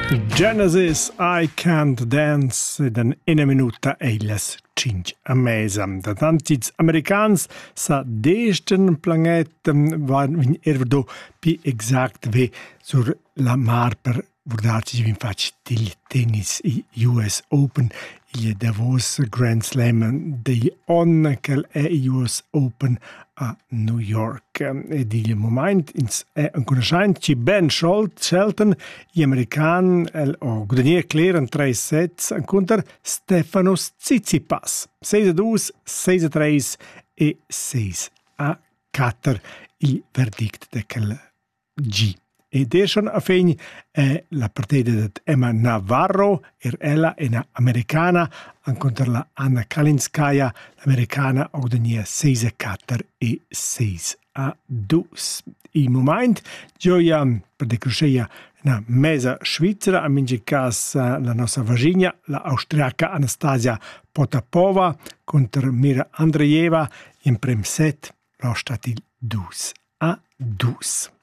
Genesis, I Can't Dance, ed in una minuta eilas 5 a mesa. Da tantis americans sa desten planet van erdo pi exact ve sur la mar per vordarci vin fac til tennis i US Open, il Davos Grand Slam de on quel è US Open a New York. Ed il moment ins è un conoscent ci Ben Shelton, gli american o guadagnier clear in 3 sets contro Stefanos Tsitsipas. 6-2, 6-3 e 6-4 il verdict de quel G. Ed schon a fegn la partita di Emma Navarro, ella è una americana, contro la Anna Kalinskaya, l'americana guadagnier 6-4 e 6-2. In moment, gioia per decroceia una mesa svizzera, a mince cas la nostra Virginia, la austriaca Anastasia Potapova, contro Mira Andreeva, in prem set, lo statil 2-2.